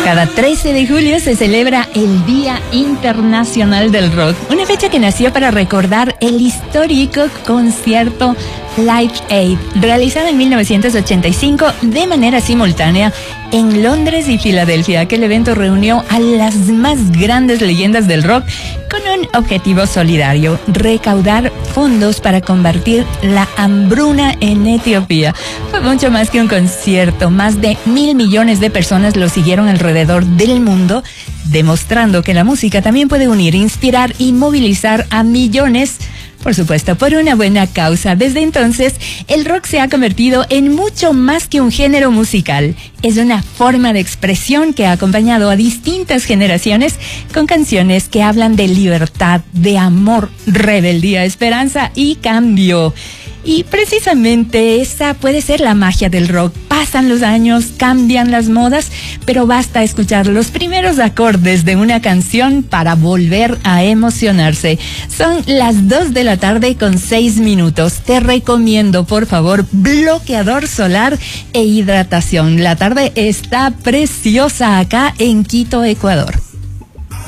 Cada 13 de julio se celebra el Día Internacional del Rock, una fecha que nació para recordar el histórico concierto Live Aid, realizado en 1985 de manera simultánea en Londres y Filadelfia. Aquel evento reunió a las más grandes leyendas del rock con un objetivo solidario: recaudar fondos para combatir la hambruna en Etiopía. Fue mucho más que un concierto. Más de 1.000 millones de personas lo siguieron alrededor del mundo, demostrando que la música también puede unir, inspirar y movilizar a millones, por supuesto, por una buena causa. Desde entonces, el rock se ha convertido en mucho más que un género musical. Es una forma de expresión que ha acompañado a distintas generaciones con canciones que hablan de libertad, de amor, rebeldía, esperanza y cambio. Y precisamente esa puede ser la magia del rock. Pasan los años, cambian las modas, pero basta escuchar los primeros acordes de una canción para volver a emocionarse. Son las 2:06 p.m. Te recomiendo, por favor, bloqueador solar e hidratación. La tarde está preciosa acá en Quito, Ecuador.